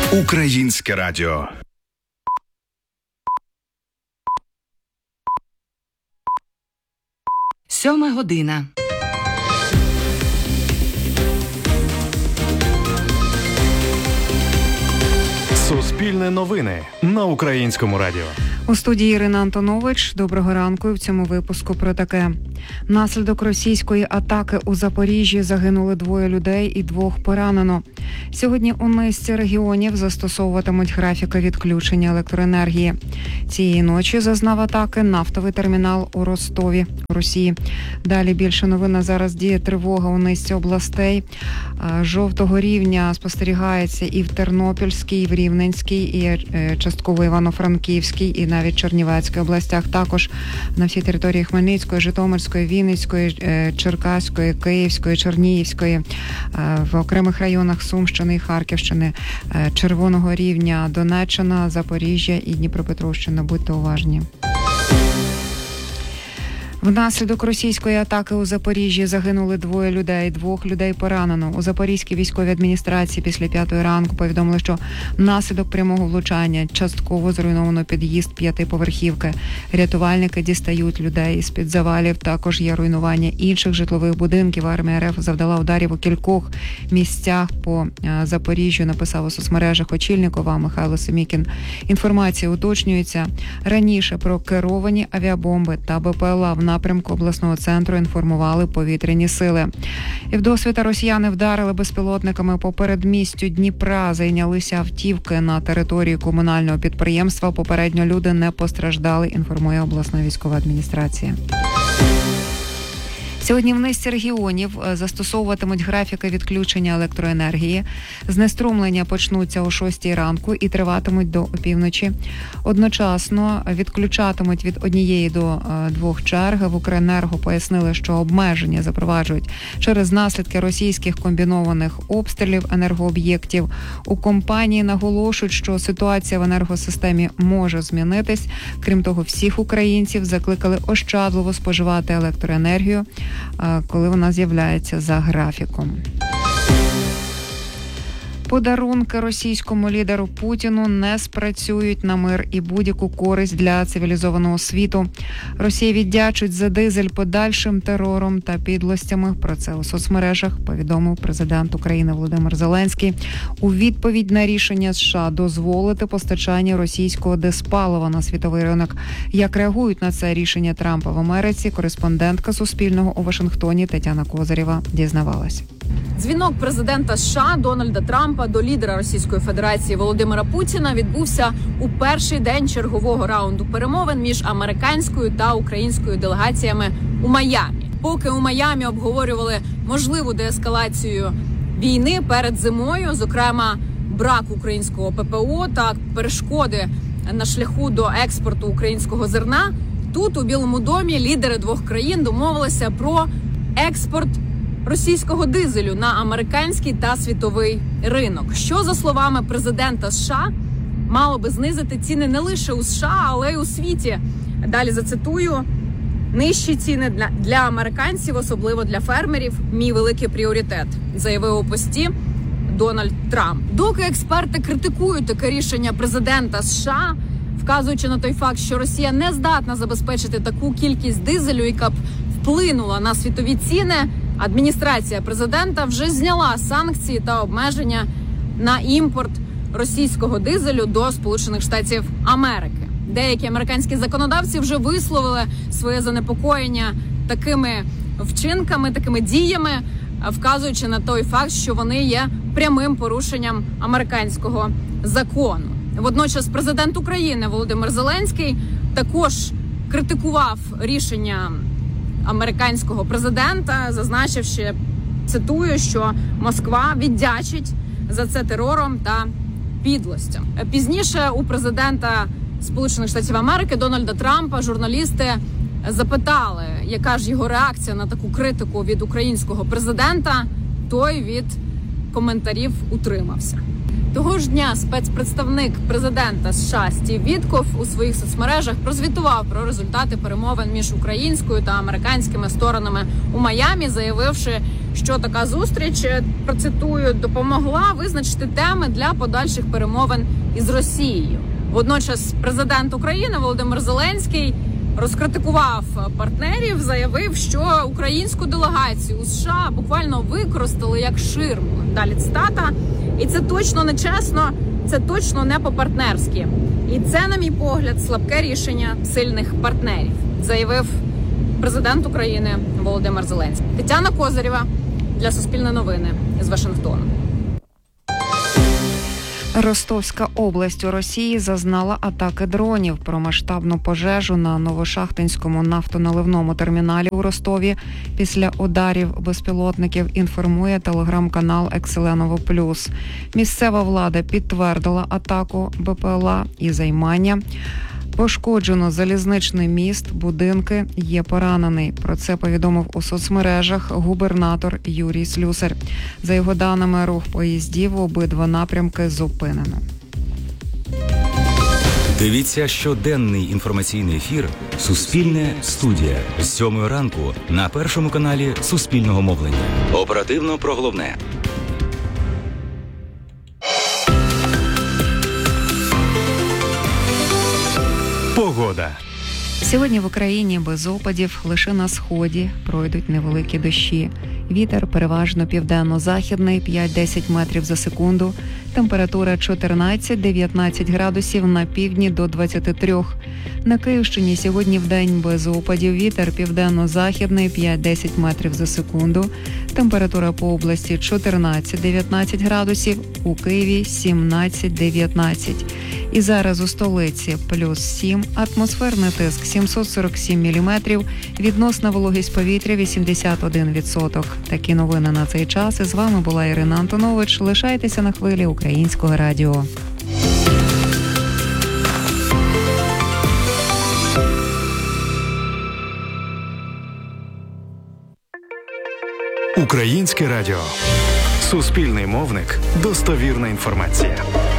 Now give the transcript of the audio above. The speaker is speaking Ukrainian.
Українське радіо. Сьома година. Суспільне новини на Українському радіо. У студії Ірина Антонович. Доброго ранку. І в цьому випуску про таке. Внаслідок російської атаки у Запоріжжі загинули 2 людей і 2 поранено. Сьогодні у низці регіонів застосовуватимуть графіки відключення електроенергії. Цієї ночі зазнав атаки нафтовий термінал у Ростові, у Росії. Далі більше новин. Зараз діє тривога у низці областей. Жовтого рівня спостерігається і в Тернопільській, і в Рівненській, і частково Івано-Франківській, і навіть Чернівецькій областях. Також на всій території Хмельницької, Житомирської, Вінницької, Черкаської, Київської, Чернігівської, в окремих районах Сумщини і Харківщини, червоного рівня Донеччина, Запоріжжя і Дніпропетровщина. Будьте уважні. Внаслідок російської атаки у Запоріжжі загинули 2 людей, 2 людей поранено. У Запорізькій військовій адміністрації після 5-ї ранку повідомили, що внаслідок прямого влучання частково зруйновано під'їзд 5-поверхівки. Рятувальники дістають людей із-під завалів. Також є руйнування інших житлових будинків. Армія РФ завдала ударів у кількох місцях по Запоріжжю, написав у соцмережах очільник ОВА Михайло Семікін. Інформація уточнюється. Раніше про керовані авіабомби та БПЛА в напрямку обласного центру інформували повітряні сили. І вдосвіта росіяни вдарили безпілотниками по передмістю Дніпра, зайнялися автівки на території комунального підприємства. Попередньо люди не постраждали, інформує обласна військова адміністрація. Сьогодні в низці регіонів застосовуватимуть графіки відключення електроенергії. Знеструмлення почнуться о 6 ранку і триватимуть до опівночі. Одночасно відключатимуть від 1 до 2 черг. В Укренерго пояснили, що обмеження запроваджують через наслідки російських комбінованих обстрілів енергооб'єктів. У компанії наголошують, що ситуація в енергосистемі може змінитись. Крім того, всіх українців закликали ощадливо споживати електроенергію, коли вона з'являється за графіком. Подарунки російському лідеру Путіну не спрацюють на мир і будь-яку користь для цивілізованого світу. Росія віддячить за дизель подальшим терором та підлостями. Про це у соцмережах повідомив президент України Володимир Зеленський. У відповідь на рішення США дозволити постачання російського дизпалива на світовий ринок. Як реагують на це рішення Трампа в Америці, кореспондентка Суспільного у Вашингтоні Тетяна Козирєва дізнавалась. Дзвінок президента США Дональда Трампа до лідера Російської Федерації Володимира Путіна відбувся у перший день чергового раунду перемовин між американською та українською делегаціями у Майамі. Поки у Майамі обговорювали можливу деескалацію війни перед зимою, зокрема брак українського ППО та перешкоди на шляху до експорту українського зерна, тут у Білому домі лідери 2 країн домовилися про експорт російського дизелю на американський та світовий ринок, що, за словами президента США, мало би знизити ціни не лише у США, але й у світі. Далі зацитую: «Нижчі ціни для американців, особливо для фермерів, мій великий пріоритет», заявив у пості Дональд Трамп. Доки експерти критикують таке рішення президента США, вказуючи на той факт, що Росія не здатна забезпечити таку кількість дизелю, яка б вплинула на світові ціни, адміністрація президента вже зняла санкції та обмеження на імпорт російського дизелю до Сполучених Штатів Америки. Деякі американські законодавці вже висловили своє занепокоєння такими вчинками, такими діями, вказуючи на той факт, що вони є прямим порушенням американського закону. Водночас президент України Володимир Зеленський також критикував рішення американського президента, зазначивши, цитую, що Москва віддячить за це терором та підлостям. Пізніше у президента Сполучених Штатів Америки Дональда Трампа журналісти запитали, яка ж його реакція на таку критику від українського президента. Той від коментарів утримався. Того ж дня спецпредставник президента США Стів Віткоф у своїх соцмережах прозвітував про результати перемовин між українською та американськими сторонами у Майамі, заявивши, що така зустріч, процитую, допомогла визначити теми для подальших перемовин із Росією. Водночас президент України Володимир Зеленський розкритикував партнерів, заявив, що українську делегацію у США буквально використали як ширму. Далі цитата. І це точно не чесно, це точно не по-партнерськи. І це, на мій погляд, слабке рішення сильних партнерів, заявив президент України Володимир Зеленський. Тетяна Козирєва для Суспільне новини з Вашингтону. Ростовська область у Росії зазнала атаки дронів. Про масштабну пожежу на Новошахтинському нафтоналивному терміналі у Ростові після ударів безпілотників інформує телеграм-канал Екселеново Плюс. Місцева влада підтвердила атаку БПЛА і займання. Пошкоджено залізничний міст, будинки, є поранений. Про це повідомив у соцмережах губернатор Юрій Слюсар. За його даними, рух поїздів в обидва напрямки зупинено. Дивіться щоденний інформаційний ефір «Суспільне студія» з 7 ранку на Першому каналі Суспільного мовлення. Оперативно про головне. Погода. Сьогодні в Україні без опадів, лише на сході пройдуть невеликі дощі. Вітер переважно південно-західний, 5-10 метрів за секунду. Температура 14-19 градусів, на півдні до 23. На Київщині сьогодні вдень без опадів. Вітер південно-західний, 5-10 метрів за секунду. Температура по області 14-19 градусів, у Києві 17-19. І зараз у столиці плюс 7, атмосферний тиск 747 міліметрів, відносна вологість повітря 81%. Такі новини на цей час. І з вами була Ірина Антонович. Лишайтеся на хвилі Українського радіо. Українське радіо. Суспільний мовник. Достовірна інформація.